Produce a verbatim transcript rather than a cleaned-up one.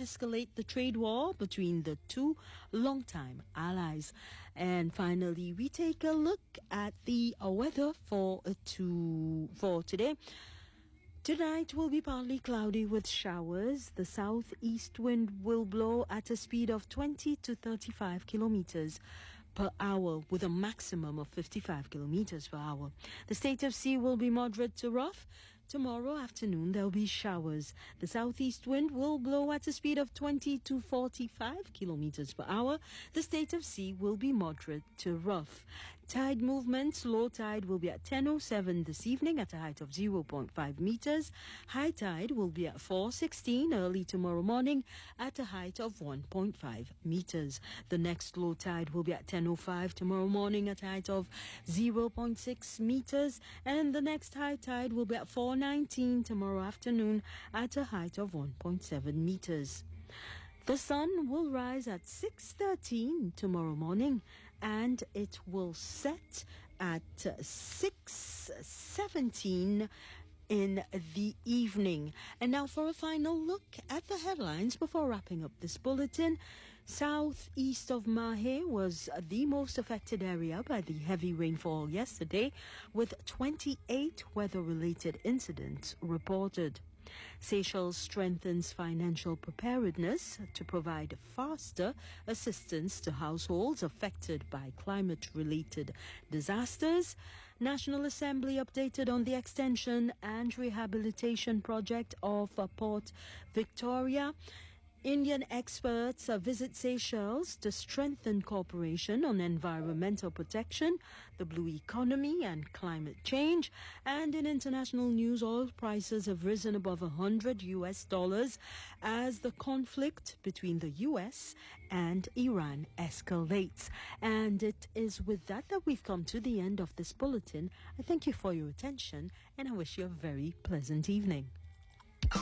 escalate the trade war between the two longtime allies. And finally, we take a look at the uh, weather for uh, to for today. Tonight will be partly cloudy with showers. The southeast wind will blow at a speed of twenty to thirty-five kilometers per hour with a maximum of fifty-five kilometers per hour. The state of sea will be moderate to rough. Tomorrow afternoon there will be showers. The southeast wind will blow at a speed of twenty to forty-five kilometers per hour. The state of sea will be moderate to rough. Tide movements, low tide will be at ten oh seven this evening at a height of zero point five meters. High tide will be at four sixteen early tomorrow morning at a height of one point five meters. The next low tide will be at ten oh five tomorrow morning at a height of zero point six meters. And the next high tide will be at four nineteen tomorrow afternoon at a height of one point seven meters. The sun will rise at six thirteen tomorrow morning and it will set at six seventeen in the evening. And now for a final look at the headlines before wrapping up this bulletin. Southeast of Mahé was the most affected area by the heavy rainfall yesterday, with twenty-eight weather-related incidents reported. Seychelles strengthens financial preparedness to provide faster assistance to households affected by climate-related disasters. National Assembly updated on the extension and rehabilitation project of Port Victoria. Indian experts uh, visit Seychelles to strengthen cooperation on environmental protection, the blue economy and climate change. And in international news, oil prices have risen above one hundred U S dollars as the conflict between the U S and Iran escalates. And it is with that that we've come to the end of this bulletin. I thank you for your attention and I wish you a very pleasant evening.